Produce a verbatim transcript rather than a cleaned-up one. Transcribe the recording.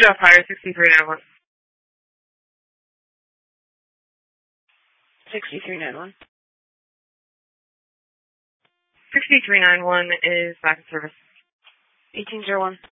Jeff Hire, sixty-three ninety-one. sixty-three ninety-one. sixty-three ninety-one is back in service. eighteen oh one.